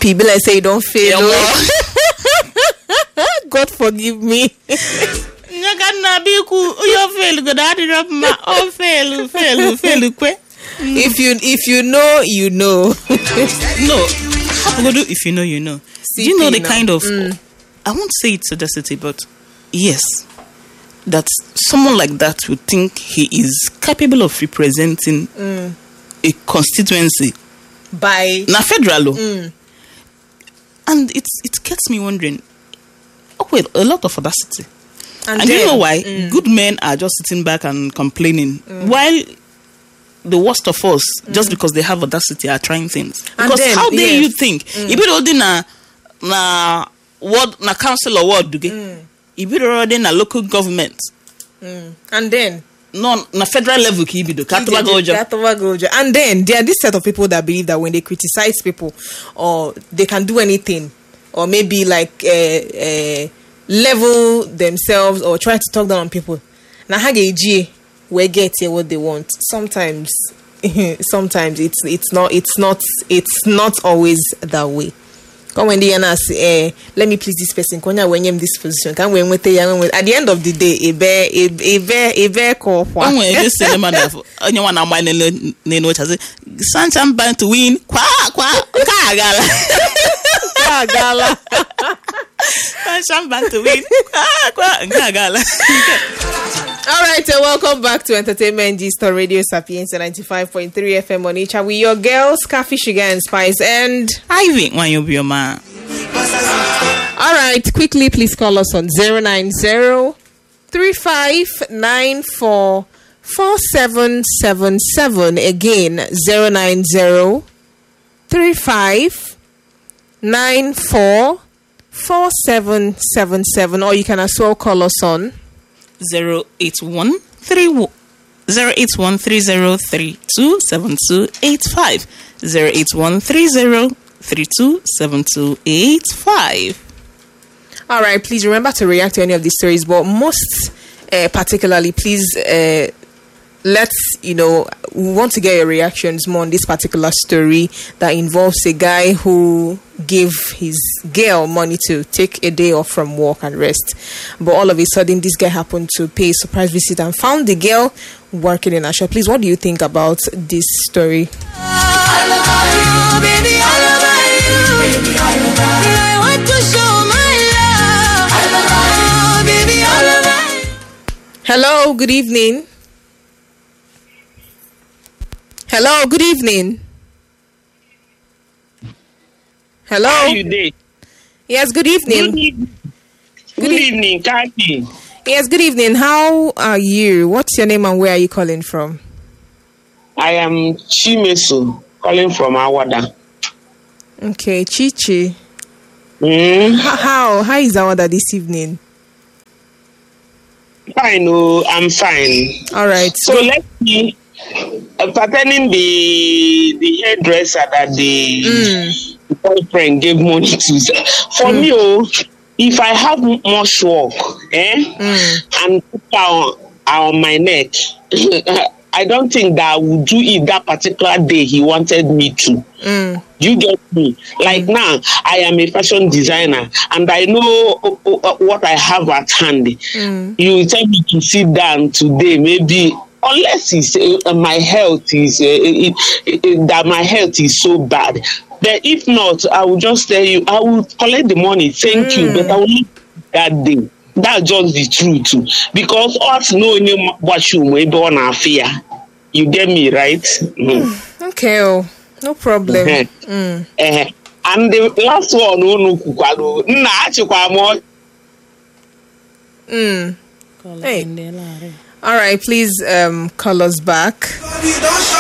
Be like say you don't fail. God forgive me. If you know, you know. No, how to do if you know, you know. Do you know the kind of I won't say it's audacity, but yes, that someone like that would think he is capable of representing a constituency by na federal and it gets me wondering. Oh wait, a lot of audacity. And then, you know why? Good men are just sitting back and complaining, while the worst of us, just because they have audacity, are trying things. Because then, how dare you think? If you already na ward na council or ward, if you already na local government, and then no na federal level, and then there are this set of people that believe that when they criticize people or they can do anything, or maybe like level themselves or try to talk down on people. Now how they we get what they want. Sometimes it's not always that way. Come when they say, let me please this person. When you're in this position, can we at the end of the day, a bear call. This cinema that anyone am I'm bound to win. Gala. I'm bound to win. All right, welcome back to Entertainment Gist on Radio Sapiens 95.3 FM on Icha with your girls, Coffee, Sugar and Spice, and Ivy. When you be your man. All right, quickly, please call us on 090-3594-4777. Again, 090-3594-4777. Or you can as well call us on 08130327285 08130327285. All right, please remember to react to any of these stories, but most particularly, please we want to get your reactions more on this particular story that involves a guy who gave his girl money to take a day off from work and rest. But all of a sudden, this guy happened to pay a surprise visit and found the girl working in a shop. Please, what do you think about this story? Hello, good evening. Hello, good evening. Hello. How are you doing? Yes, good evening. Good evening, Kaki. Yes, good evening. How are you? What's your name and where are you calling from? I am Chimeso, calling from Awada. Okay, Chichi. How is Awada this evening? Fine, I'm fine. All right. So let me pertaining the hairdresser that the boyfriend gave money to. For me, if I have much work, and put on my neck, I don't think that I would do it that particular day he wanted me to. You get me? Like now, I am a fashion designer and I know what I have at hand. You tell me to sit down today, maybe unless it's my health is that my health is so bad. But if not, I will just tell you, I will collect the money. Thank you, but I will leave that day. That's just the truth. Because us knowing what you may be on our fear. You get me, right? Okay, no problem. And the last one, Hey. All right, please call us back.